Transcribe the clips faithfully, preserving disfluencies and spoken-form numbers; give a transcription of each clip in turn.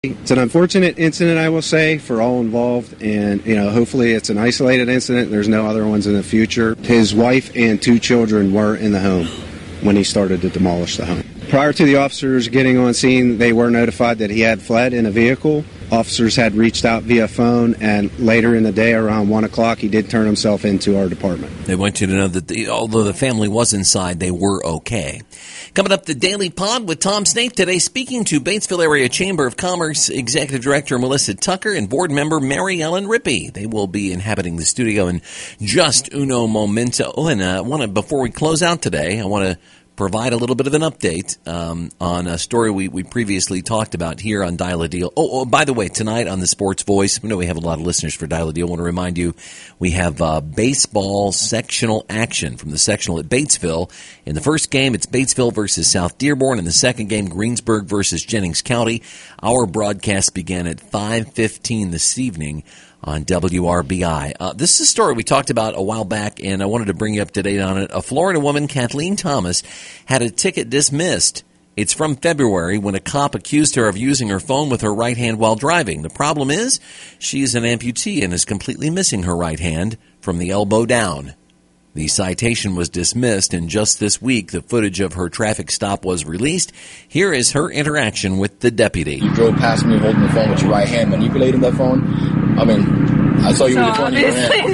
It's an unfortunate incident, I will say, for all involved, and you know, hopefully it's an isolated incident. There's no other ones in the future. His wife and two children were in the home when he started to demolish the home. Prior to the officers getting on scene, they were notified that he had fled in a vehicle. Officers had reached out via phone, and later in the day, around one o'clock, he did turn himself into our department. They want you to know that the, although the family was inside, they were okay. Coming up, the Daily Pod with Tom Snaith today, speaking to Batesville Area Chamber of Commerce Executive Director Melissa Tucker and Board Member Mary Ellen Rippey. They will be inhabiting the studio in just uno momento. Oh, and uh, I want to, before we close out today, I want to provide a little bit of an update um, on a story we, we previously talked about here on Dial a Deal. Oh, oh, by the way, tonight on the Sports Voice, I know we have a lot of listeners for Dial a Deal. I want to remind you, we have uh, baseball sectional action from the sectional at Batesville. In the first game, it's Batesville versus South Dearborn. In the second game, Greensburg versus Jennings County. Our broadcast began at five fifteen this evening on W R B I. Uh, this is a story we talked about a while back, and I wanted to bring you up to date on it. A Florida woman, Kathleen Thomas, had a ticket dismissed. It's from February when a cop accused her of using her phone with her right hand while driving. The problem is she's an amputee and is completely missing her right hand from the elbow down. The citation was dismissed, and just this week, the footage of her traffic stop was released. Here is her interaction with the deputy. You drove past me holding the phone with your right hand, manipulating that phone. I mean, I saw you so with your phone in your hand.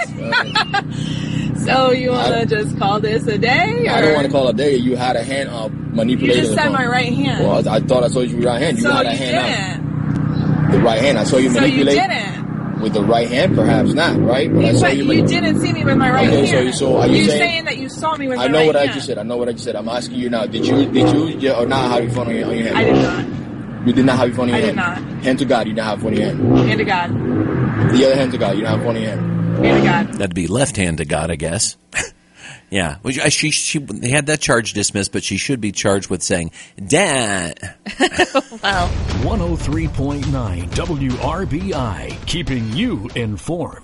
Not. So you want to just call this a day? Or? I don't want to call it a day. You had a hand uh, manipulating. You just said phone. My right hand. Well, I, I thought I saw you with your right hand. You so had a you hand didn't. Out. The right hand. I saw you so manipulate. So you didn't. With the right hand, perhaps not, right? But you, I saw you, you, you didn't see me with my right okay, hand. So, so are you You're saying, saying that you saw me with my I know right what hand. I just said. I know what I just said. I'm asking you now. Did you, did you, yeah, or not have your phone on your, on your hand? I did not. You did not have your phone in your I hand? I did not. Hand to God, you didn't have phone in your hand? Hand to God. The other hand to God, you don't have phone in your hand? Hand to God. That'd be left hand to God, I guess. Yeah, she she had that charge dismissed, but she should be charged with saying, Dad. Wow. one oh three point nine W R B I, keeping you informed.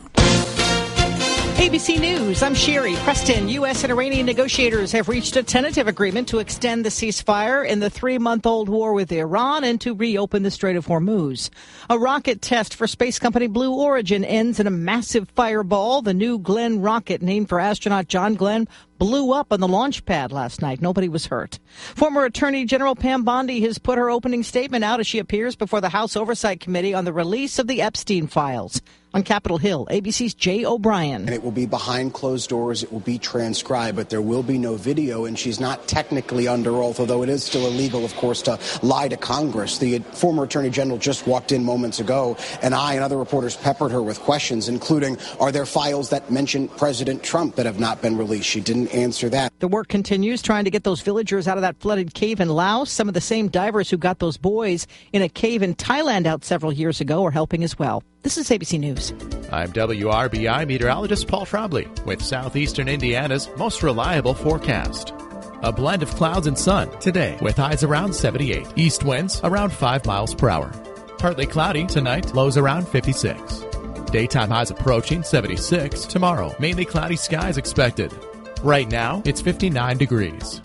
A B C News, I'm Sherry Preston. U S and Iranian negotiators have reached a tentative agreement to extend the ceasefire in the three-month-old war with Iran and to reopen the Strait of Hormuz. A rocket test for space company Blue Origin ends in a massive fireball. The New Glenn rocket, named for astronaut John Glenn, blew up on the launch pad last night. Nobody was hurt. Former Attorney General Pam Bondi has put her opening statement out as she appears before the House Oversight Committee on the release of the Epstein files. On Capitol Hill, A B C's Jay O'Brien. And it will be behind closed doors. It will be transcribed, but there will be no video, and she's not technically under oath, although it is still illegal, of course, to lie to Congress. The former Attorney General just walked in moments ago, and I and other reporters peppered her with questions, including, are there files that mention President Trump that have not been released? She didn't answer that. The work continues, trying to get those villagers out of that flooded cave in Laos. Some of the same divers who got those boys in a cave in Thailand out several years ago are helping as well. This is A B C News. I'm W R B I meteorologist Paul Trombley with southeastern Indiana's most reliable forecast. A blend of clouds and sun today with highs around seventy-eight. East winds around five miles per hour. Partly cloudy tonight, lows around fifty-six. Daytime highs approaching seventy-six. Tomorrow, mainly cloudy skies expected. Right now, it's fifty-nine degrees.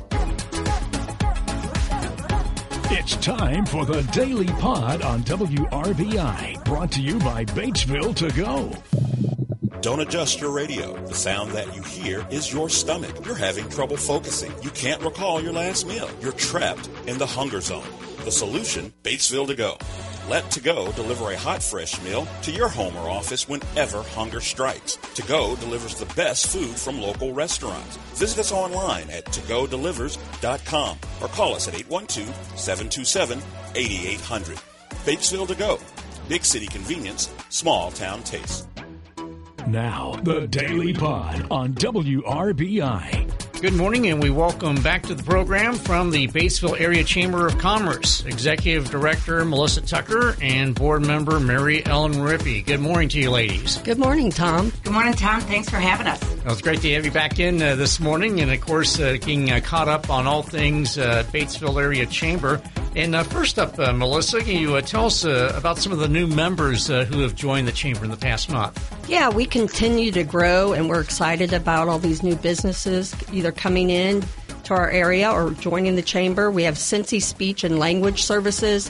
It's time for the Daily Pod on W R B I, brought to you by Batesville To Go. Don't adjust your radio. The sound that you hear is your stomach. You're having trouble focusing. You can't recall your last meal. You're trapped in the hunger zone. The solution, Batesville To Go. Let To Go deliver a hot, fresh meal to your home or office whenever hunger strikes. To Go delivers the best food from local restaurants. Visit us online at to go delivers dot com or call us at eight one two, seven two seven, eight eight zero zero. Batesville To Go. Big city convenience, small town taste. Now, the Daily Pod on W R B I. Good morning, and we welcome back to the program from the Batesville Area Chamber of Commerce, Executive Director Melissa Tucker and Board Member Mary Ellen Rippey. Good morning to you, ladies. Good morning, Tom. Good morning, Tom. Thanks for having us. Well, it's great to have you back in uh, this morning, and of course, uh, getting uh, caught up on all things uh, Batesville Area Chamber. And uh, first up, uh, Melissa, can you uh, tell us uh, about some of the new members uh, who have joined the Chamber in the past month? Yeah, we continue to grow, and we're excited about all these new businesses either coming in to our area or joining the Chamber. We have Cincy Speech and Language Services,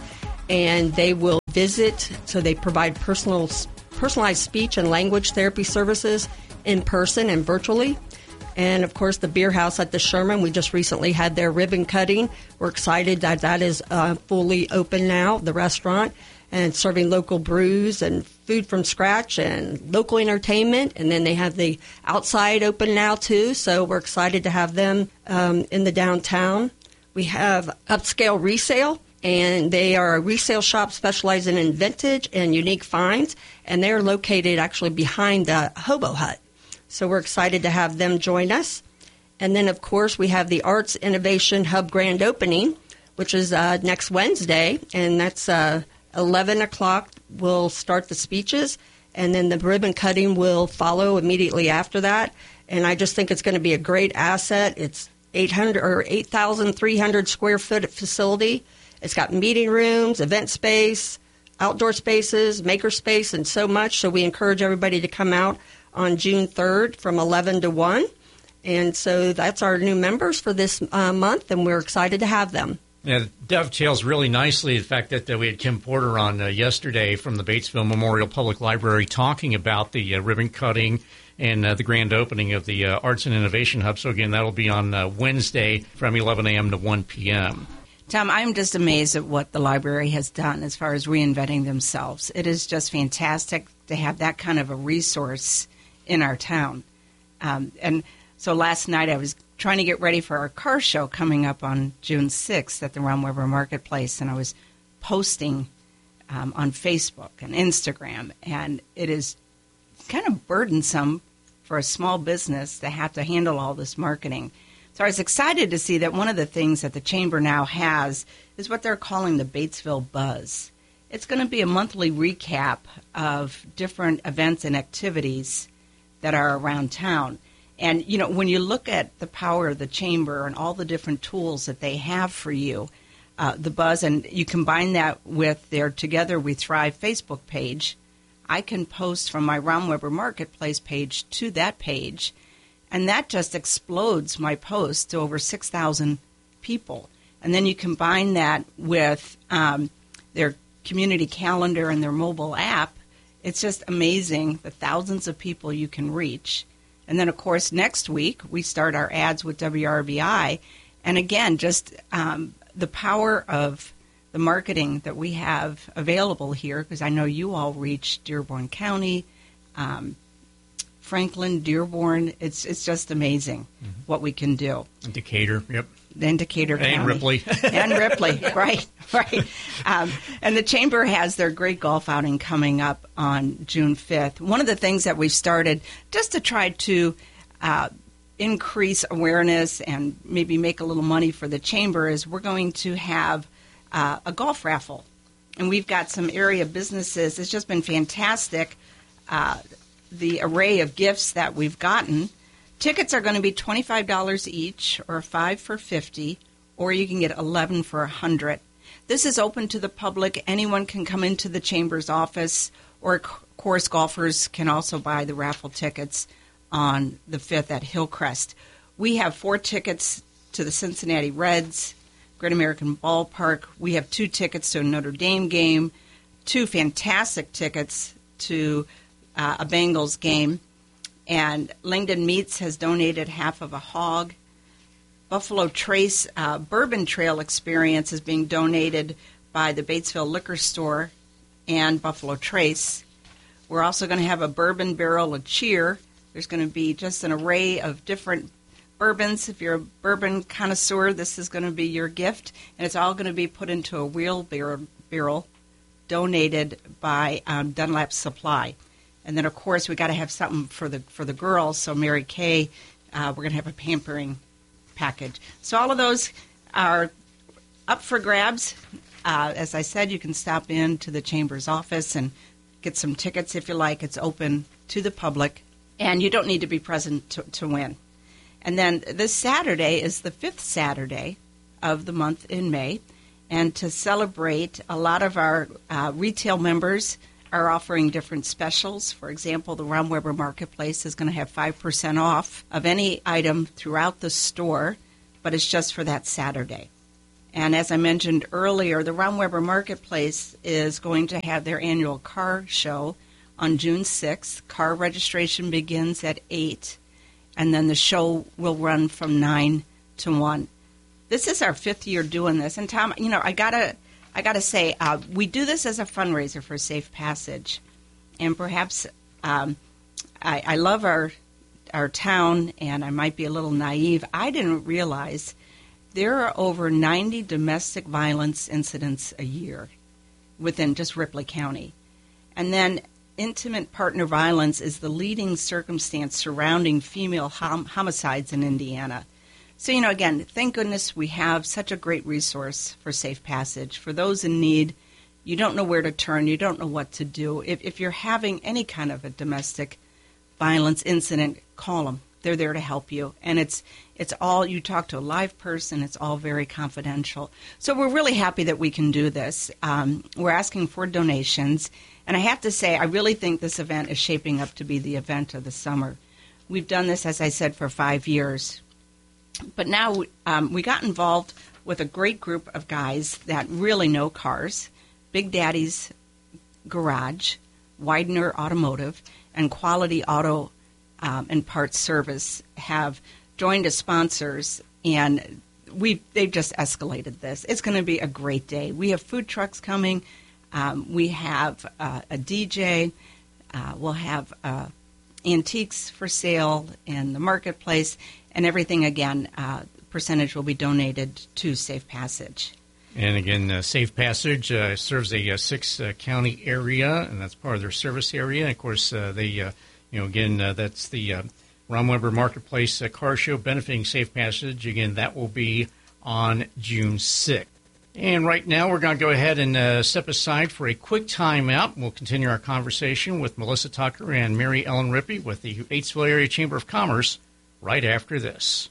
and they will visit. So they provide personal, personalized speech and language therapy services in person and virtually. And, of course, the Beer House at the Sherman, we just recently had their ribbon cutting. We're excited that that is uh, fully open now, the restaurant, and serving local brews and food from scratch and local entertainment. And then they have the outside open now, too, so we're excited to have them um, in the downtown. We have Upscale Resale, and they are a resale shop specializing in vintage and unique finds, and they're located actually behind the Hobo Hut. So we're excited to have them join us. And then, of course, we have the Arts Innovation Hub grand opening, which is uh, next Wednesday, and that's uh, eleven o'clock. We'll start the speeches, and then the ribbon cutting will follow immediately after that. And I just think it's going to be a great asset. It's eight hundred or eight thousand three hundred square foot facility. It's got meeting rooms, event space, outdoor spaces, maker space, and so much. So we encourage everybody to come out on June third from eleven to one. And so that's our new members for this uh, month, and we're excited to have them. Yeah, it dovetails really nicely the fact that uh, we had Kim Porter on uh, yesterday from the Batesville Memorial Public Library talking about the uh, ribbon cutting and uh, the grand opening of the uh, Arts and Innovation Hub. So, again, that'll be on uh, Wednesday from eleven a.m. to one p.m. Tom, I'm just amazed at what the library has done as far as reinventing themselves. It is just fantastic to have that kind of a resource in our town. Um, and so last night I was trying to get ready for our car show coming up on June sixth at the Rum Weber Marketplace, and I was posting um, on Facebook and Instagram, and it is kind of burdensome for a small business to have to handle all this marketing. So I was excited to see that one of the things that the Chamber now has is what they're calling the Batesville Buzz. It's going to be a monthly recap of different events and activities that are around town. And, you know, when you look at the power of the Chamber and all the different tools that they have for you, uh, the Buzz, and you combine that with their Together We Thrive Facebook page, I can post from my Rum Weber Marketplace page to that page, and that just explodes my post to over six thousand people. And then you combine that with um, their community calendar and their mobile app. It's just amazing the thousands of people you can reach. And then, of course, next week we start our ads with W R B I. And again, just um, the power of the marketing that we have available here, because I know you all reach Dearborn County, um, Franklin, Dearborn. It's it's just amazing mm-hmm. what we can do. Decatur, yep. Then Decatur and County. Ripley. and Ripley, right, right. Um, and the Chamber has their great golf outing coming up on June fifth. One of the things that we've started just to try to uh, increase awareness and maybe make a little money for the Chamber is we're going to have uh, a golf raffle. And we've got some area businesses. It's just been fantastic, uh, the array of gifts that we've gotten. Tickets are going to be twenty-five dollars each, or five for fifty, or you can get eleven for one hundred. This is open to the public. Anyone can come into the Chamber's office, or of course golfers can also buy the raffle tickets on the fifth at Hillcrest. We have four tickets to the Cincinnati Reds, Great American Ballpark. We have two tickets to a Notre Dame game, two fantastic tickets to uh, a Bengals game. And Langdon Meats has donated half of a hog. Buffalo Trace uh, Bourbon Trail Experience is being donated by the Batesville Liquor Store and Buffalo Trace. We're also going to have a bourbon barrel of cheer. There's going to be just an array of different bourbons. If you're a bourbon connoisseur, this is going to be your gift. And it's all going to be put into a wheelbarrow barrel donated by um, Dunlap Supply. And then, of course, we got to have something for the for the girls. So Mary Kay, uh, we're going to have a pampering package. So all of those are up for grabs. Uh, as I said, you can stop in to the Chamber's office and get some tickets if you like. It's open to the public, and you don't need to be present to, to win. And then this Saturday is the fifth Saturday of the month in May. And to celebrate, a lot of our uh, retail members are offering different specials. For example, the Rum Weber Marketplace is going to have five percent off of any item throughout the store, but it's just for that Saturday. And as I mentioned earlier, the Ron Weber Marketplace is going to have their annual car show on June sixth. Car registration begins at eight, and then the show will run from nine to one. This is our fifth year doing this. And, Tom, you know, I got to I gotta say, uh, we do this as a fundraiser for Safe Passage. And perhaps um, I, I love our our town, and I might be a little naive. I didn't realize there are over ninety domestic violence incidents a year within just Ripley County. And then intimate partner violence is the leading circumstance surrounding female hom- homicides in Indiana. So, you know, again, thank goodness we have such a great resource for Safe Passage. For those in need, you don't know where to turn, you don't know what to do. If, if you're having any kind of a domestic violence incident, call them. They're there to help you. And it's it's all, you talk to a live person, it's all very confidential. So we're really happy that we can do this. Um, we're asking for donations. And I have to say, I really think this event is shaping up to be the event of the summer. We've done this, as I said, for five years. But now um, we got involved with a great group of guys that really know cars. Big Daddy's Garage, Widener Automotive, and Quality Auto um, and Parts Service have joined as sponsors, and we they've just escalated this. It's going to be a great day. We have food trucks coming. Um, we have uh, a D J. Uh, we'll have uh, antiques for sale in the marketplace, and everything, again, uh, percentage will be donated to Safe Passage. And again, uh, Safe Passage uh, serves a uh, six-county uh, area, and that's part of their service area. And of course, uh, they, uh, you know, again, uh, that's the uh, Ron Weber Marketplace uh, Car Show benefiting Safe Passage. Again, that will be on June sixth. And right now, we're going to go ahead and uh, step aside for a quick timeout. We'll continue our conversation with Melissa Tucker and Mary Ellen Rippey with the Batesville Area Chamber of Commerce right after this.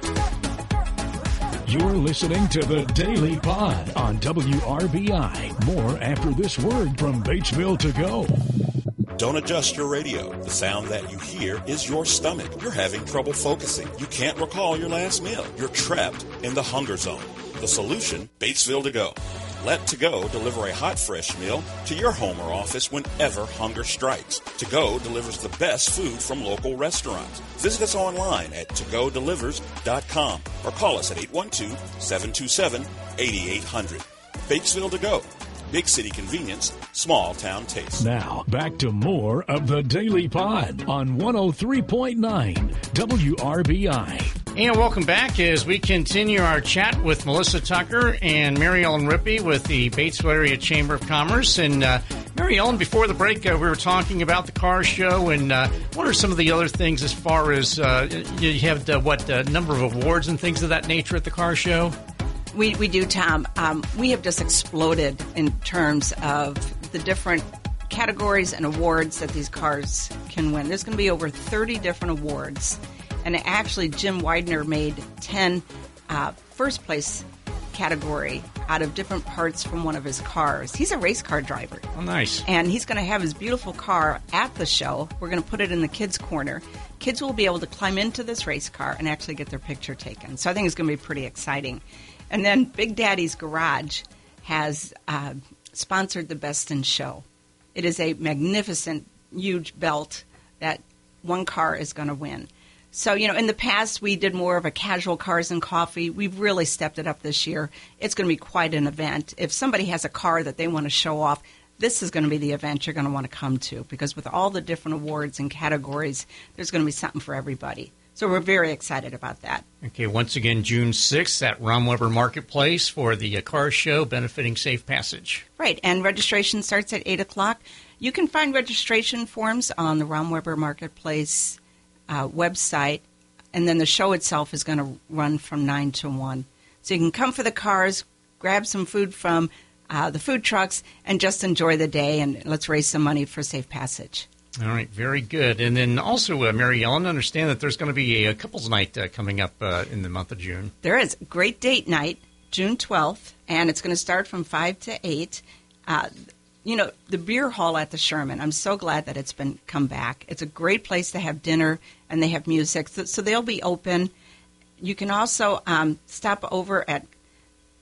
You're listening to the Daily Pod on W R B I. More after this word from Batesville to go. Don't adjust your radio. The sound that you hear is your stomach. You're having trouble focusing. You can't recall your last meal. You're trapped in the hunger zone. The solution, Batesville to go. Let To Go deliver a hot, fresh meal to your home or office whenever hunger strikes. To Go delivers the best food from local restaurants. Visit us online at to go delivers dot com or call us at eight one two, seven two seven, eight eight zero zero. Batesville To Go. Big city convenience, small town taste. Now, back to more of the Daily Pod on one oh three point nine W R B I. And welcome back as we continue our chat with Melissa Tucker and Mary Ellen Rippey with the Batesville Area Chamber of Commerce. And uh, Mary Ellen, before the break, uh, we were talking about the car show, and uh, what are some of the other things as far as uh, you have uh, what uh, number of awards and things of that nature at the car show? We we do, Tom. Um, we have just exploded in terms of the different categories and awards that these cars can win. There's going to be over thirty different awards. And actually, Jim Widener made ten uh, first place category out of different parts from one of his cars. He's a race car driver. Oh, nice. And he's going to have his beautiful car at the show. We're going to put it in the kids' corner. Kids will be able to climb into this race car and actually get their picture taken. So I think it's going to be pretty exciting. And then Big Daddy's Garage has uh, sponsored the Best in Show. It is a magnificent, huge belt that one car is going to win. So, you know, in the past, we did more of a casual cars and coffee. We've really stepped it up this year. It's going to be quite an event. If somebody has a car that they want to show off, this is going to be the event you're going to want to come to, because with all the different awards and categories, there's going to be something for everybody. So we're very excited about that. Okay, once again, June sixth at Ron Weber Marketplace for the uh, car show benefiting Safe Passage. Right, and registration starts at eight o'clock. You can find registration forms on the Ron Weber Marketplace Uh, website, and then the show itself is going to run from nine to one. So you can come for the cars, grab some food from uh, the food trucks, and just enjoy the day, and let's raise some money for Safe Passage. All right, very good. And then also, uh, Mary Ellen, understand that there's going to be a, a couples night uh, coming up uh, in the month of June. There is. Great date night, June twelfth, and it's going to start from five to eight. Uh, You know, the beer hall at the Sherman, I'm so glad that it's been come back. It's a great place to have dinner, and they have music, so, so they'll be open. You can also um, stop over at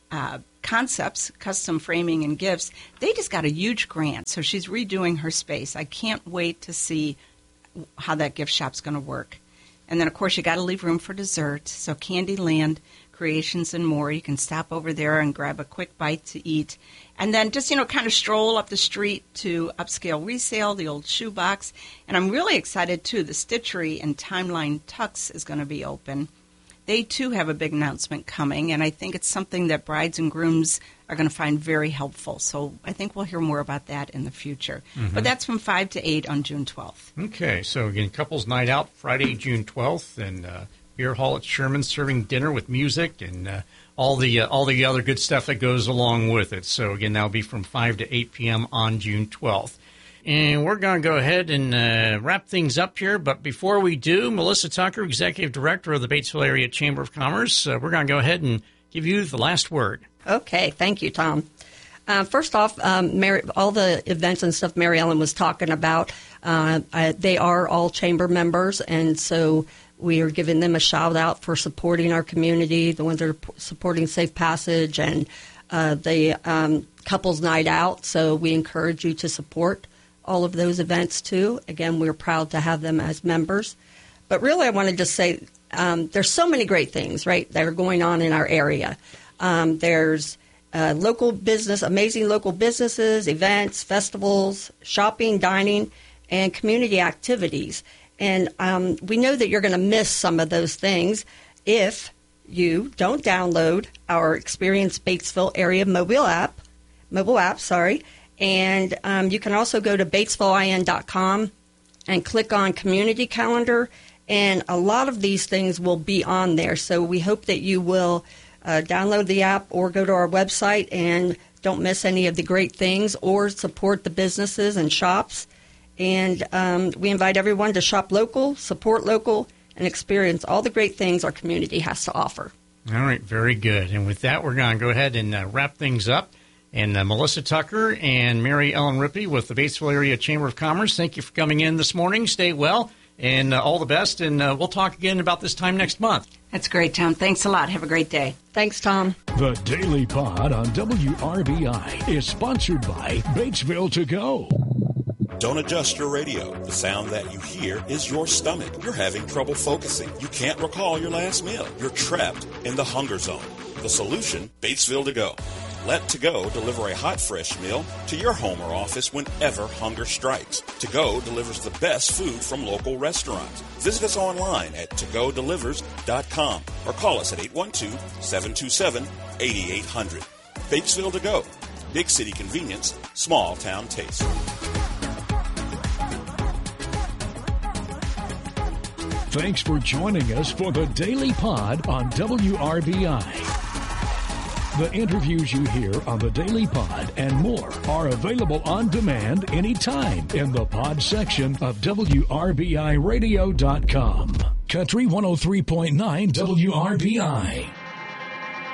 uh, Concepts, Custom Framing and Gifts, they just got a huge grant. So she's redoing her space. I can't wait to see how that gift shop's going to work. And then, of course, you got to leave room for dessert. So Candyland Creations and More. You can stop over there and grab a quick bite to eat. And then just, you know, kind of stroll up the street to Upscale Resale, the old shoebox. And I'm really excited, too. The Stitchery and Timeline Tux is going to be open. They, too, have a big announcement coming, and I think it's something that brides and grooms are going to find very helpful. So I think we'll hear more about that in the future. Mm-hmm. But that's from five to eight on June twelfth. Okay, so again, Couples Night Out, Friday, June twelfth, and uh, Beer Hall at Sherman serving dinner with music and uh, all the uh, all the other good stuff that goes along with it. So again, that'll be from five to eight p.m. on June twelfth. And we're going to go ahead and uh, wrap things up here. But before we do, Melissa Tucker, Executive Director of the Batesville Area Chamber of Commerce, uh, we're going to go ahead and give you the last word. Okay. Thank you, Tom. Uh, first off, um, Mary, all the events and stuff Mary Ellen was talking about, uh, I, they are all chamber members, and so we are giving them a shout-out for supporting our community, the ones that are supporting Safe Passage and uh, the um, Couples Night Out. So we encourage you to support all of those events, too. Again, we're proud to have them as members. But really, I want to just say um, there's so many great things, right, that are going on in our area. Um, there's uh, local business, amazing local businesses, events, festivals, shopping, dining, and community activities. And um, we know that you're going to miss some of those things if you don't download our Experience Batesville Area mobile app, mobile app, sorry, And um, you can also go to batesville I N dot com and click on Community Calendar, and a lot of these things will be on there. So we hope that you will uh, download the app or go to our website and don't miss any of the great things, or support the businesses and shops. And um, we invite everyone to shop local, support local, and experience all the great things our community has to offer. All right, very good. And with that, we're going to go ahead and uh, wrap things up. And uh, Melissa Tucker and Mary Ellen Rippey with the Batesville Area Chamber of Commerce, thank you for coming in this morning. Stay well, and uh, all the best. And uh, we'll talk again about this time next month. That's great, Tom. Thanks a lot. Have a great day. Thanks, Tom. The Daily Pod on W R B I is sponsored by Batesville To Go. Don't adjust your radio. The sound that you hear is your stomach. You're having trouble focusing. You can't recall your last meal. You're trapped in the hunger zone. The solution, Batesville To Go. Let To Go deliver a hot, fresh meal to your home or office whenever hunger strikes. To Go delivers the best food from local restaurants. Visit us online at to go delivers dot com or call us at eight one two, seven two seven, eight eight zero zero. Batesville To Go. Big city convenience, small town taste. Thanks for joining us for the Daily Pod on W R B I. The interviews you hear on the Daily Pod and more are available on demand anytime in the pod section of W R B I radio dot com. Country one oh three point nine W R B I.